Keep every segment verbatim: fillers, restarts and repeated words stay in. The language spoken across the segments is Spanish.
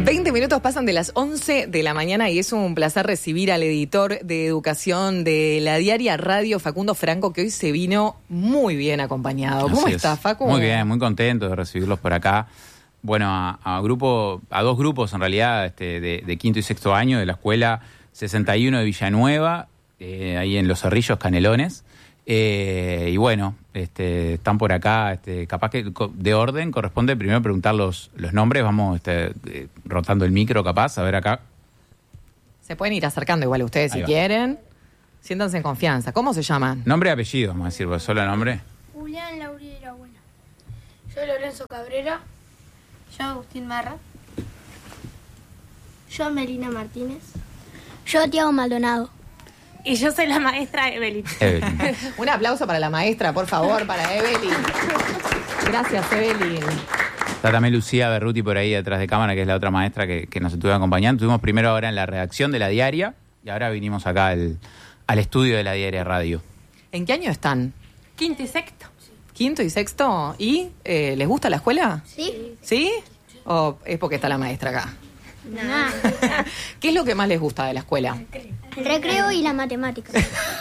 veinte minutos pasan de las once de la mañana y es un placer recibir al editor de educación de La Diaria Radio, Facundo Franco, que hoy se vino muy bien acompañado. ¿Cómo Así estás, es. Facu? Muy bien, muy contento de recibirlos por acá. Bueno, a, a grupo, a dos grupos en realidad, este, de, de quinto y sexto año de la escuela sesenta y uno de Villanueva, eh, ahí en Los Cerrillos, Canelones. Eh, y bueno, este, están por acá, este, capaz que de orden corresponde primero preguntar los, los nombres, vamos este, eh, rotando el micro capaz, a ver acá. Se pueden ir acercando igual ustedes Ahí si va. quieren. Siéntanse en confianza. ¿Cómo se llaman? Nombre y apellido, vamos a decir, pues, solo nombre. Julián Lauriera Buena. Yo Lorenzo Cabrera. Yo Agustín Marra. Yo Melina Martínez. Yo, Tiago Maldonado. Y yo soy la maestra Evelyn. Evelyn. Un aplauso para la maestra, por favor, para Evelyn. Gracias, Evelyn. Está también Lucía Berruti por ahí detrás de cámara, que es la otra maestra que, que nos estuvo acompañando. Estuvimos primero ahora en la redacción de La Diaria y ahora vinimos acá al, al estudio de La Diaria Radio. ¿En qué año están? Quinto y sexto. ¿Quinto y sexto? ¿Y eh, les gusta la escuela? ¿Sí? ¿Sí? ¿O es porque está la maestra acá? Nada. ¿Qué es lo que más les gusta de la escuela? El recreo y la matemática.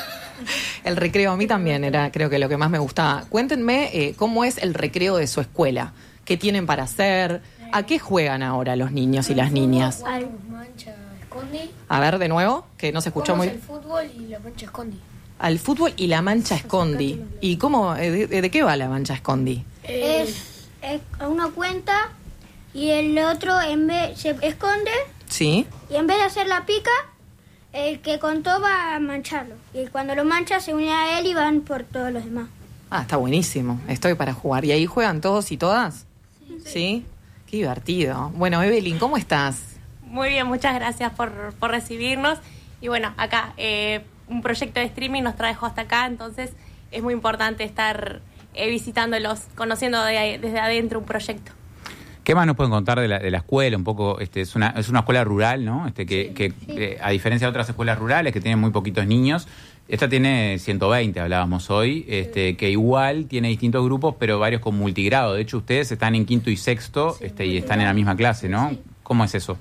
El recreo a mí también era, creo que lo que más me gustaba. Cuéntenme eh, cómo es el recreo de su escuela. ¿Qué tienen para hacer? ¿A qué juegan ahora los niños y las niñas? Al mancha escondi. A ver, de nuevo, que no se escuchó Jugamos muy... el fútbol y la mancha escondi. Al fútbol y la mancha escondi. ¿Y cómo, eh, de, de qué va la mancha escondi? Es, es uno cuenta y el otro en vez se esconde ¿Sí? y en vez de hacer la pica, el que contó va a mancharlo. Y cuando lo mancha se une a él y van por todos los demás. Ah, está buenísimo. Estoy para jugar. ¿Y ahí juegan todos y todas? Sí. ¿Sí? Qué divertido. Bueno, Evelyn, ¿cómo estás? Muy bien, muchas gracias por, por recibirnos. Y bueno, acá eh, un proyecto de streaming nos trajo hasta acá, entonces es muy importante estar eh, visitándolos, conociendo de, desde adentro un proyecto. ¿Qué más nos pueden contar de la, de la escuela? Un poco, este, es una es una escuela rural, ¿no? Este que, Sí, que sí. eh, a diferencia de otras escuelas rurales que tienen muy poquitos niños, esta tiene ciento veinte, hablábamos hoy, este que igual tiene distintos grupos, pero varios con multigrado. De hecho, ustedes están en quinto y sexto, Sí, este y están en la misma clase, ¿no? Sí. ¿Cómo es eso?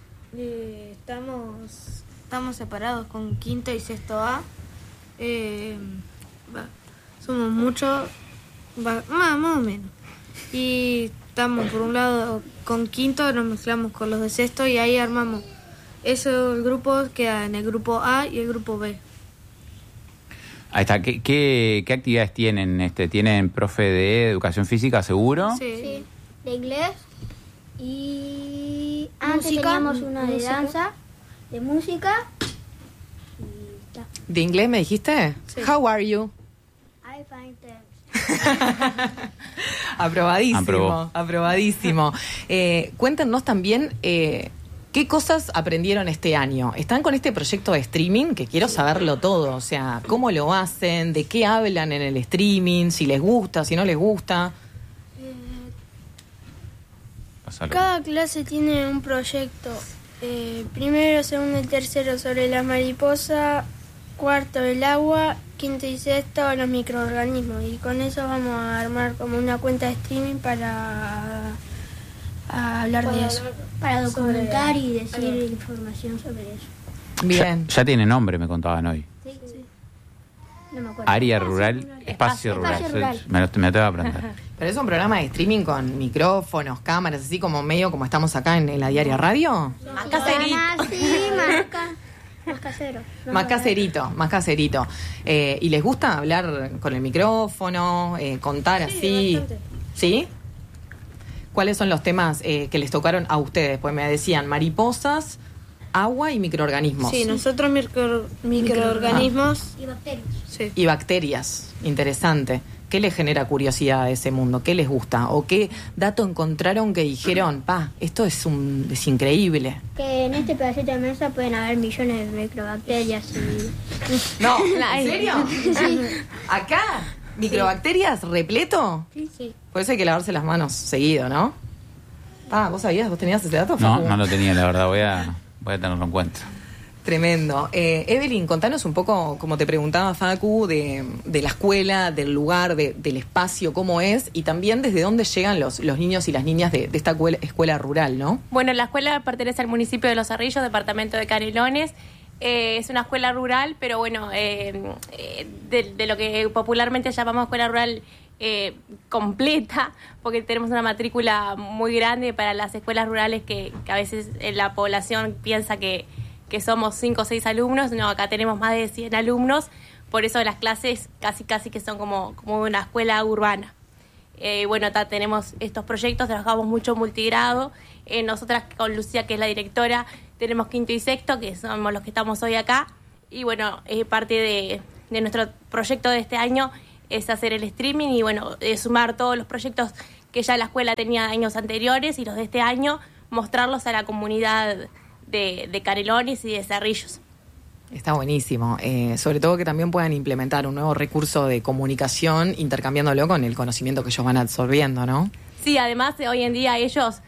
Eh, estamos, estamos separados con quinto y sexto A. Eh, va, somos muchos, va, más, más o menos. Y estamos por un lado con quinto, nos mezclamos con los de sexto y ahí armamos. Eso, el grupo queda en el grupo A y el grupo B. Ahí está. ¿Qué, qué, qué actividades tienen? Este, ¿Tienen profe de educación física, seguro? Sí. De inglés y antes Música. teníamos una de Música. danza, de música y está. ¿De inglés me dijiste? Sí. How are you? I find them. Aprobadísimo, Aprobó. aprobadísimo. Eh, cuéntenos también eh, qué cosas aprendieron este año. Están con este proyecto de streaming que quiero saberlo todo, o sea, cómo lo hacen, de qué hablan en el streaming, si les gusta, si no les gusta. Pásalo. Cada clase tiene un proyecto. Eh, primero, segundo y tercero sobre la mariposa, cuarto el agua, quinto y sexto los microorganismos. Y con eso vamos a armar como una cuenta de streaming para a hablar de eso. Para documentar y decir información sobre eso. Bien. Ya, ya tiene nombre, me contaban hoy. Sí, sí. No me acuerdo. Área rural, espacio, Espacio rural. Espacio rural. Me lo, me lo tengo que aprender. ¿Pero es un programa de streaming con micrófonos, cámaras, así como medio como estamos acá en, en La Diaria Radio? Más caserito. Ah, sí, más, ca- más casero. Más caserito, más caserito. Eh, ¿Y les gusta hablar con el micrófono, eh, contar así? bastante. ¿Sí? ¿Cuáles son los temas eh, que les tocaron a ustedes? Pues me decían mariposas, agua y microorganismos. Sí, nosotros micro, microorganismos. Y bacterias. Sí. Y bacterias. Interesante. ¿Qué les genera curiosidad a ese mundo? ¿Qué les gusta? ¿O qué dato encontraron que dijeron, pa, esto es, un, es increíble? Que en este pedacito de mesa pueden haber millones de microbacterias y... No, ¿en serio? Sí. ¿Acá? ¿Microbacterias repleto? Sí, sí. Por eso hay que lavarse las manos seguido, ¿no? Ah, ¿vos sabías? ¿Vos tenías ese dato, No, Facu? no lo tenía, la verdad. Voy a, voy a tenerlo en cuenta. Tremendo. Eh, Evelyn, contanos un poco, como te preguntaba Facu, de, de la escuela, del lugar, de, del espacio, cómo es, y también desde dónde llegan los, los niños y las niñas de, de esta escuela, escuela rural, ¿no? Bueno, la escuela pertenece al municipio de Los Cerrillos, departamento de Canelones. Eh, es una escuela rural, pero bueno, eh, eh, de, de lo que popularmente llamamos escuela rural eh, completa, porque tenemos una matrícula muy grande para las escuelas rurales que, que a veces eh, la población piensa que que somos cinco o seis alumnos. No, acá tenemos más de cien alumnos, por eso las clases casi casi que son como, como una escuela urbana. Eh, bueno, acá tenemos estos proyectos, trabajamos mucho multigrado. Eh, nosotras con Lucía, que es la directora, tenemos quinto y sexto, que somos los que estamos hoy acá. Y bueno, eh, parte de, de nuestro proyecto de este año es hacer el streaming y bueno, eh, sumar todos los proyectos que ya la escuela tenía años anteriores y los de este año, mostrarlos a la comunidad de, de Canelones y de Cerrillos. Está buenísimo, eh, sobre todo que también puedan implementar un nuevo recurso de comunicación intercambiándolo con el conocimiento que ellos van absorbiendo, ¿no? Sí, además hoy en día ellos